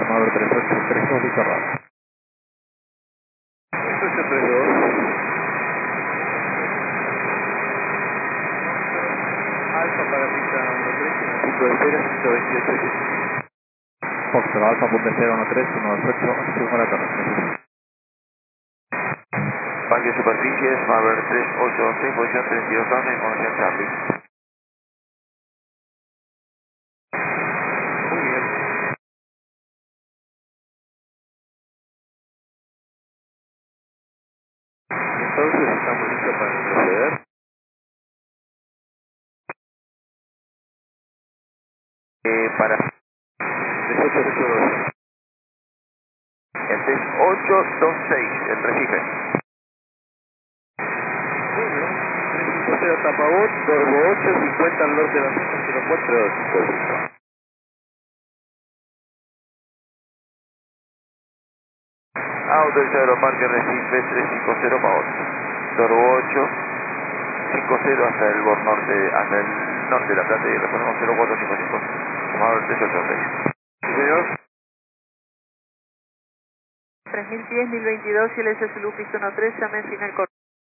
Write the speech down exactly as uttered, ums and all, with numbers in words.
Maverick tres ocho tres dos y cerrado. tres ocho tres dos. Alfa para pista uno tres uno cinco de cero ciento veintiocho. Foxtrot Alfa punto cero uno tres uno dos ocho once para torre. Parque superficies, Maverick tres ocho once, posición treinta y dos down, información Charlie. Muy bien. Entonces estamos listos para proceder. Eh, para tres ocho ocho dos. el tres ocho dos seis, el Recife. Muy bien. tres cinco cero Tapabot, Corvo ocho, cincuenta al norte de la pista cero cuatro cinco cinco. Autorizado Parque Recife tres cinco cero Pavot. Corvo ocho, cinco cero hasta el borde norte, hasta el norte de la plata y reponemos cero cuatro cinco cinco. Maverick tres ocho seis. Sí, señor. tres mil diez, mil veintidós y el S S L U pista uno tres, llame final corto.